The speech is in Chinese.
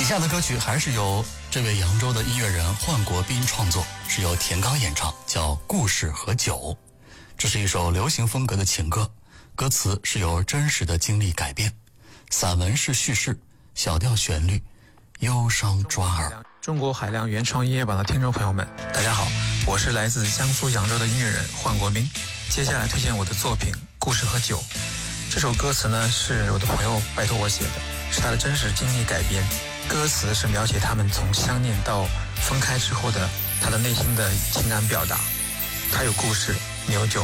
下的歌曲还是由这位扬州的音乐人焕国斌创作，是由田刚演唱，叫《故事和酒》。这是一首流行风格的情歌，歌词是由真实的经历改编，散文式叙事，小调旋律，忧伤抓耳。 中国海量原创音乐榜的听众朋友们，大家好，我是来自江苏扬州的音乐人焕国斌。接下来推荐我的作品《故事和酒》。这首歌词呢是我的朋友拜托我写的，是他的真实经历改编。歌词是描写他们从相恋到分开之后的他的内心的情感表达。他有故事，你有酒。